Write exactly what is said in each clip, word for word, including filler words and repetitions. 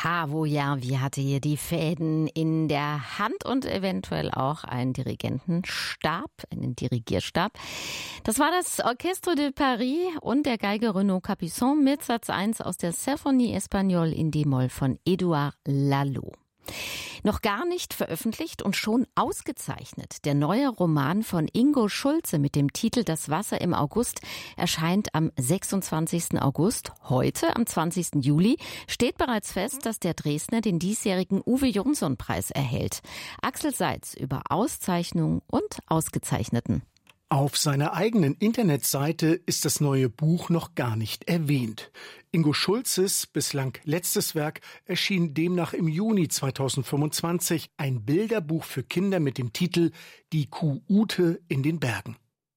Paavo Järvi hatte hier die Fäden in der Hand und eventuell auch einen Dirigentenstab, einen Dirigierstab. Das war das Orchestre de Paris und der Geiger Renaud Capuçon mit Satz eins aus der Symphonie Espagnole in D-Moll von Édouard Lalo. Noch gar nicht veröffentlicht und schon ausgezeichnet. Der neue Roman von Ingo Schulze mit dem Titel Das Wasser im August erscheint am sechsundzwanzigsten August. Heute, am zwanzigsten Juli, steht bereits fest, dass der Dresdner den diesjährigen Uwe-Jonsson-Preis erhält. Axel Seitz über Auszeichnungen und Ausgezeichneten. Auf seiner eigenen Internetseite ist das neue Buch noch gar nicht erwähnt. Ingo Schulzes bislang letztes Werk erschien demnach im Juni zweitausendfünfundzwanzig, ein Bilderbuch für Kinder mit dem Titel Die Kuh Ute in den Bergen.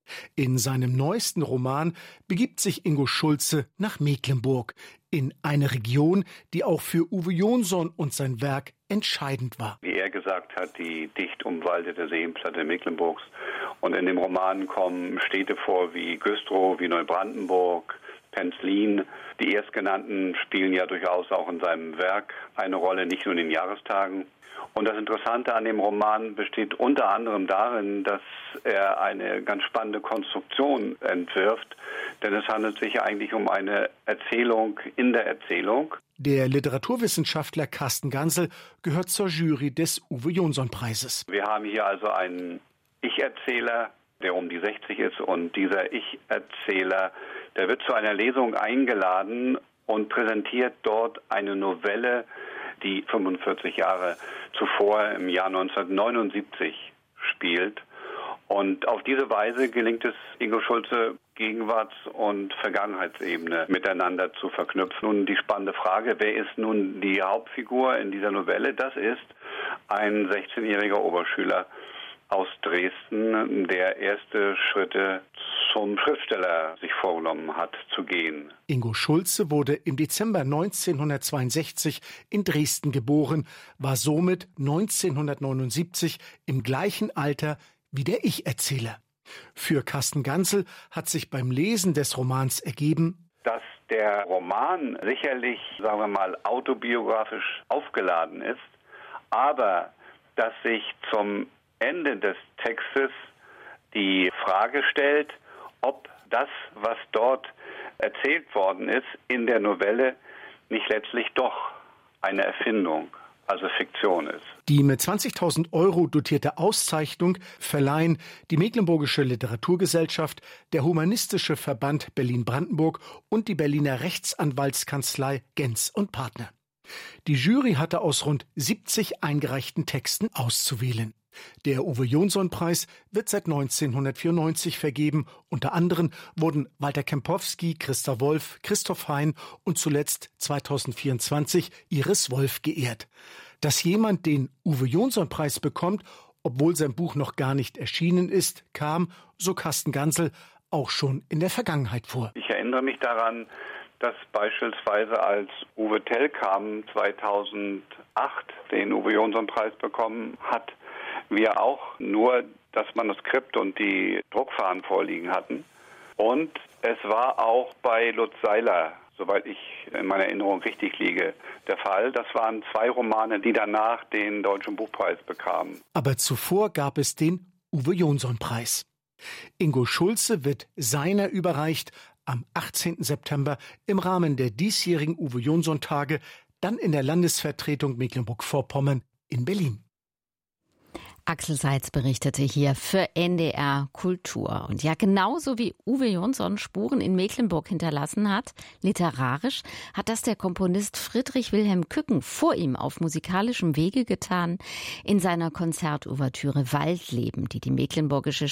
In seinem neuesten Roman begibt sich Ingo Schulze nach Mecklenburg, in eine Region, die auch für Uwe Jonsson und sein Werk entscheidend war. Wie er gesagt hat, die dicht umwaldete Seenplatte Mecklenburgs. Und in dem Roman kommen Städte vor wie Güstrow, wie Neubrandenburg, Penzlin. Die erstgenannten spielen ja durchaus auch in seinem Werk eine Rolle, nicht nur in den Jahrestagen. Und das Interessante an dem Roman besteht unter anderem darin, dass er eine ganz spannende Konstruktion entwirft, denn es handelt sich eigentlich um eine Erzählung in der Erzählung. Der Literaturwissenschaftler Carsten Gansel gehört zur Jury des Uwe-Jonsson-Preises. Wir haben hier also einen Ich-Erzähler, der um die sechzig ist, und dieser Ich-Erzähler, der wird zu einer Lesung eingeladen und präsentiert dort eine Novelle, die fünfundvierzig Jahre zuvor im Jahr neunzehnhundertneunundsiebzig spielt. Und auf diese Weise gelingt es Ingo Schulze, Gegenwarts- und Vergangenheitsebene miteinander zu verknüpfen. Und die spannende Frage, wer ist nun die Hauptfigur in dieser Novelle? Das ist ein sechzehnjähriger Oberschüler aus Dresden, der erste Schritte zum Schriftsteller sich vorgenommen hat zu gehen. Ingo Schulze wurde im Dezember neunzehnhundertzweiundsechzig in Dresden geboren, war somit neunzehnhundertneunundsiebzig im gleichen Alter wie der Ich-Erzähler. Für Carsten Gansel hat sich beim Lesen des Romans ergeben, dass der Roman sicherlich, sagen wir mal, autobiografisch aufgeladen ist, aber dass sich zum Ende des Textes die Frage stellt, ob das, was dort erzählt worden ist in der Novelle, nicht letztlich doch eine Erfindung, also Fiktion ist. Die mit zwanzigtausend Euro dotierte Auszeichnung verleihen die Mecklenburgische Literaturgesellschaft, der Humanistische Verband Berlin-Brandenburg und die Berliner Rechtsanwaltskanzlei Genz und Partner. Die Jury hatte aus rund siebzig eingereichten Texten auszuwählen. Der Uwe-Jonsson-Preis wird seit neunzehnhundertvierundneunzig vergeben. Unter anderem wurden Walter Kempowski, Christa Wolf, Christoph Hein und zuletzt zweitausendvierundzwanzig Iris Wolf geehrt. Dass jemand den Uwe-Jonsson-Preis bekommt, obwohl sein Buch noch gar nicht erschienen ist, kam, so Carsten Gansel, auch schon in der Vergangenheit vor. Ich erinnere mich daran, dass beispielsweise als Uwe Tellkamp zweitausendacht den Uwe-Jonsson-Preis bekommen hat, wir auch nur das Manuskript und die Druckfahnen vorliegen hatten. Und es war auch bei Lutz Seiler, soweit ich in meiner Erinnerung richtig liege, der Fall. Das waren zwei Romane, die danach den Deutschen Buchpreis bekamen. Aber zuvor gab es den Uwe-Jonsson-Preis. Ingo Schulze wird seiner überreicht am achtzehnten September im Rahmen der diesjährigen Uwe-Jonsson-Tage, dann in der Landesvertretung Mecklenburg-Vorpommern in Berlin. Axel Seitz berichtete hier für N D R Kultur. Und ja, genauso wie Uwe Jonsson Spuren in Mecklenburg hinterlassen hat, literarisch, hat das der Komponist Friedrich Wilhelm Kücken vor ihm auf musikalischem Wege getan in seiner Konzertouvertüre Waldleben, die die mecklenburgische